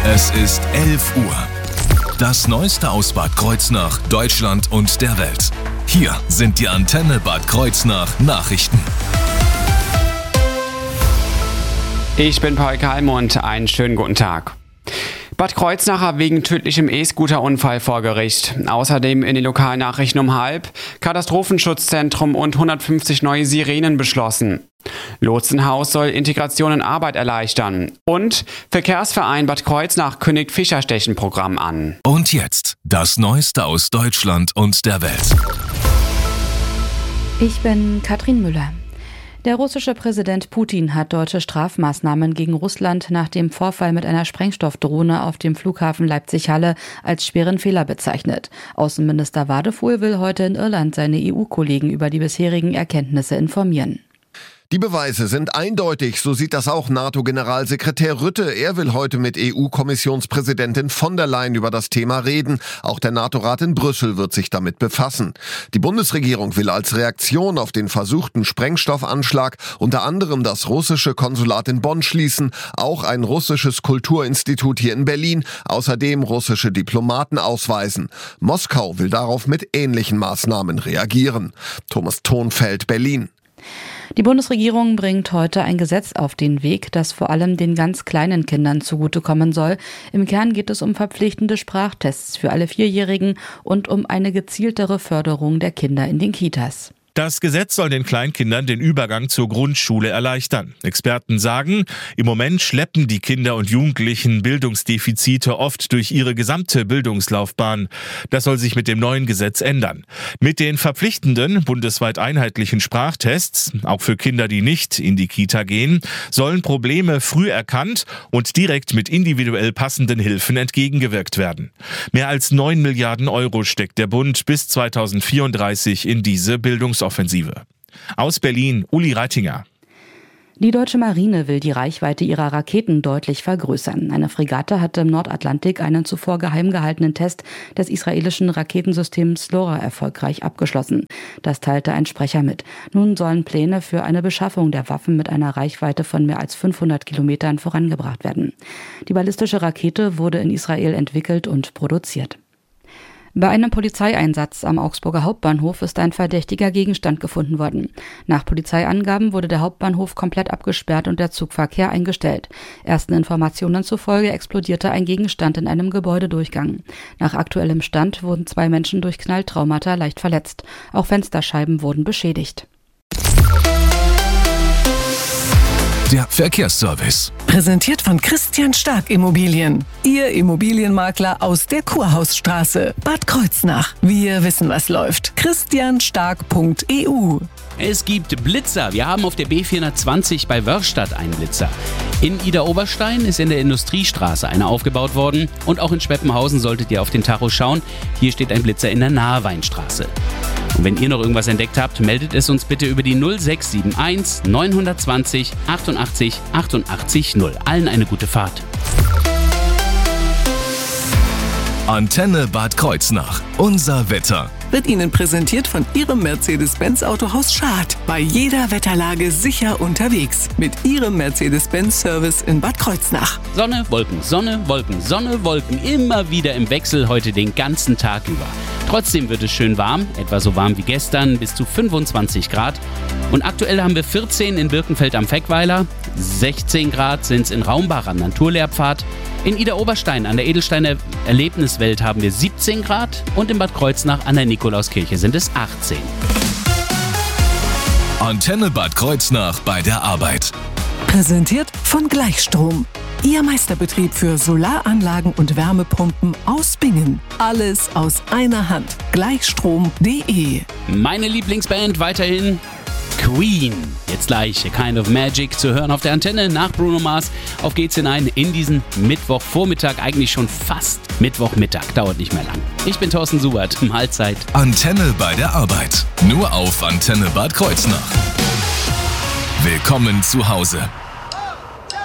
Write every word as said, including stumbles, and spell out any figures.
Es ist elf Uhr. Das Neueste aus Bad Kreuznach, Deutschland und der Welt. Hier sind die Antenne Bad Kreuznach Nachrichten. Ich bin Paul Kalmund, einen schönen guten Tag. Bad Kreuznacher wegen tödlichem E-Scooter-Unfall vor Gericht. Außerdem in den Lokalnachrichten um halb Katastrophenschutzzentrum und hundertfünfzig neue Sirenen beschlossen. Lotsenhaus soll Integration in Arbeit erleichtern. Und Verkehrsverein Bad Kreuznach kündigt Fischerstechenprogramm an. Und jetzt das Neueste aus Deutschland und der Welt. Ich bin Katrin Müller. Der russische Präsident Putin hat deutsche Strafmaßnahmen gegen Russland nach dem Vorfall mit einer Sprengstoffdrohne auf dem Flughafen Leipzig-Halle als schweren Fehler bezeichnet. Außenminister Wadefuhl will heute in Irland seine E U-Kollegen über die bisherigen Erkenntnisse informieren. Die Beweise sind eindeutig, so sieht das auch NATO-Generalsekretär Rutte. Er will heute mit E U-Kommissionspräsidentin von der Leyen über das Thema reden. Auch der NATO-Rat in Brüssel wird sich damit befassen. Die Bundesregierung will als Reaktion auf den versuchten Sprengstoffanschlag unter anderem das russische Konsulat in Bonn schließen, auch ein russisches Kulturinstitut hier in Berlin, außerdem russische Diplomaten ausweisen. Moskau will darauf mit ähnlichen Maßnahmen reagieren. Thomas Thonfeld, Berlin. Die Bundesregierung bringt heute ein Gesetz auf den Weg, das vor allem den ganz kleinen Kindern zugutekommen soll. Im Kern geht es um verpflichtende Sprachtests für alle Vierjährigen und um eine gezieltere Förderung der Kinder in den Kitas. Das Gesetz soll den Kleinkindern den Übergang zur Grundschule erleichtern. Experten sagen, im Moment schleppen die Kinder und Jugendlichen Bildungsdefizite oft durch ihre gesamte Bildungslaufbahn. Das soll sich mit dem neuen Gesetz ändern. Mit den verpflichtenden, bundesweit einheitlichen Sprachtests, auch für Kinder, die nicht in die Kita gehen, sollen Probleme früh erkannt und direkt mit individuell passenden Hilfen entgegengewirkt werden. Mehr als neun Milliarden Euro steckt der Bund bis zweitausendvierunddreißig in diese Bildungsoffensive. Aus Berlin, Uli Reitinger. Die deutsche Marine will die Reichweite ihrer Raketen deutlich vergrößern. Eine Fregatte hatte im Nordatlantik einen zuvor geheim gehaltenen Test des israelischen Raketensystems LoRa erfolgreich abgeschlossen. Das teilte ein Sprecher mit. Nun sollen Pläne für eine Beschaffung der Waffen mit einer Reichweite von mehr als fünfhundert Kilometern vorangebracht werden. Die ballistische Rakete wurde in Israel entwickelt und produziert. Bei einem Polizeieinsatz am Augsburger Hauptbahnhof ist ein verdächtiger Gegenstand gefunden worden. Nach Polizeiangaben wurde der Hauptbahnhof komplett abgesperrt und der Zugverkehr eingestellt. Ersten Informationen zufolge explodierte ein Gegenstand in einem Gebäudedurchgang. Nach aktuellem Stand wurden zwei Menschen durch Knalltraumata leicht verletzt. Auch Fensterscheiben wurden beschädigt. Der Verkehrsservice. Präsentiert von Christian Stark Immobilien. Ihr Immobilienmakler aus der Kurhausstraße, Bad Kreuznach. Wir wissen, was läuft. christian stark punkt e u. Es gibt Blitzer. Wir haben auf der B vierhundertzwanzig bei Wörrstadt einen Blitzer. In Idar-Oberstein ist in der Industriestraße einer aufgebaut worden. Und auch in Schweppenhausen solltet ihr auf den Tacho schauen. Hier steht ein Blitzer in der Naheweinstraße. Und wenn ihr noch irgendwas entdeckt habt, meldet es uns bitte über die null sechs sieben eins neun zwei null achtundachtzig achtundachtzig null. Allen eine gute Fahrt. Antenne Bad Kreuznach. Unser Wetter. Wird Ihnen präsentiert von Ihrem Mercedes-Benz-Autohaus Schad. Bei jeder Wetterlage sicher unterwegs. Mit Ihrem Mercedes-Benz-Service in Bad Kreuznach. Sonne, Wolken, Sonne, Wolken, Sonne, Wolken. Immer wieder im Wechsel, heute den ganzen Tag über. Trotzdem wird es schön warm, etwa so warm wie gestern, bis zu fünfundzwanzig Grad. Und aktuell haben wir vierzehn in Birkenfeld am Feckweiler, sechzehn Grad sind es in Raumbach am Naturlehrpfad. In Idar-Oberstein an der Edelsteiner Erlebniswelt haben wir siebzehn Grad und in Bad Kreuznach an der Nikolauskirche sind es achtzehn. Antenne Bad Kreuznach bei der Arbeit. Präsentiert von Gleichstrom. Ihr Meisterbetrieb für Solaranlagen und Wärmepumpen aus Bingen. Alles aus einer Hand. Gleichstrom punkt de. Meine Lieblingsband weiterhin Queen. Jetzt gleich A Kind of Magic zu hören auf der Antenne nach Bruno Mars. Auf geht's hinein in diesen Mittwochvormittag, eigentlich schon fast Mittwochmittag, dauert nicht mehr lang. Ich bin Thorsten Subert, Mahlzeit. Antenne bei der Arbeit, nur auf Antenne Bad Kreuznach. Willkommen zu Hause.